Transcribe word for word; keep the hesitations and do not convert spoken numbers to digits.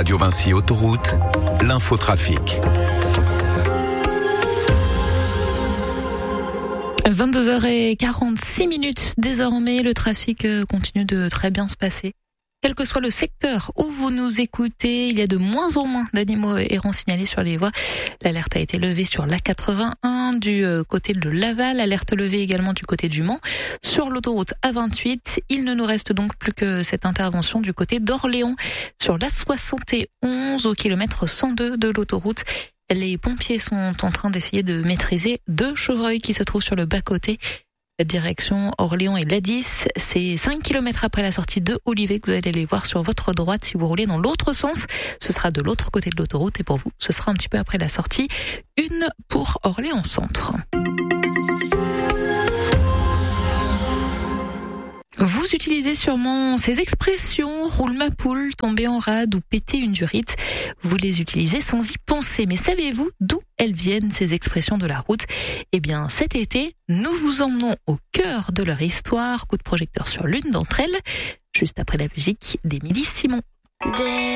Radio Vinci Autoroute, l'infotrafic. vingt-deux heures quarante-six minutes désormais, le trafic continue de très bien se passer. Quel que soit le secteur où vous nous écoutez, il y a de moins en moins d'animaux errants signalés sur les voies. L'alerte a été levée sur l'A quatre-vingt-un du côté de Laval, alerte levée également du côté du Mans. Sur l'autoroute A vingt-huit, il ne nous reste donc plus que cette intervention du côté d'Orléans. Sur l'A soixante et onze au kilomètre cent deux de l'autoroute, les pompiers sont en train d'essayer de maîtriser deux chevreuils qui se trouvent sur le bas-côté. Direction Orléans et Ladis, c'est cinq kilomètres après la sortie de Olivet que vous allez les voir sur votre droite si vous roulez dans l'autre sens. Ce sera de l'autre côté de l'autoroute et pour vous, ce sera un petit peu après la sortie. Une pour Orléans Centre. Vous utilisez sûrement ces expressions, roule ma poule, tomber en rade ou péter une durite. Vous les utilisez sans y penser. Mais savez-vous d'où elles viennent, ces expressions de la route? Eh bien, cet été, nous vous emmenons au cœur de leur histoire. Coup de projecteur sur l'une d'entre elles, juste après la musique d'Émilie Simon. Des...